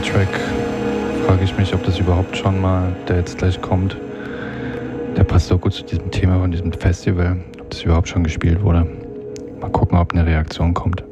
Track frage ich mich, ob das überhaupt schon mal, der jetzt gleich kommt, der passt so gut zu diesem Thema von diesem Festival, ob das überhaupt schon gespielt wurde. Mal gucken, ob eine Reaktion kommt.